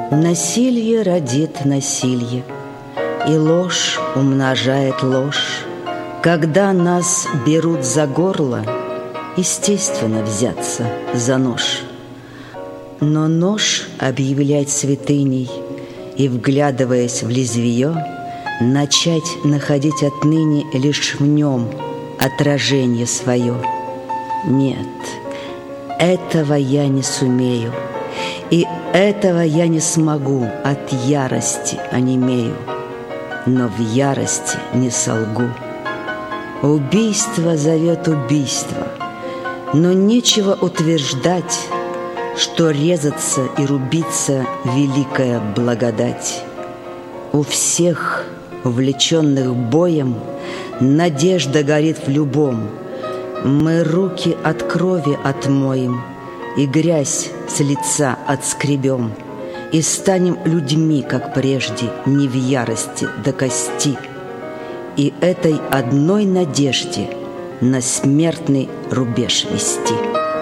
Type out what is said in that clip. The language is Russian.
Насилие родит насилие, и ложь умножает ложь. Когда нас берут за горло, естественно взяться за нож. Но нож объявлять святыней и, вглядываясь в лезвие, начать находить отныне лишь в нем отражение свое. Нет, этого я не сумею, и этого я не смогу, от ярости онемею, но в ярости не солгу. Убийство зовет убийство, но нечего утверждать, что резаться и рубиться — великая благодать. У всех, увлеченных боем, надежда горит в любом. Мы руки от крови отмоем и грязь с лица отскребем, и станем людьми, как прежде, не в ярости до кости. И этой одной надежде на смертный рубеж вести.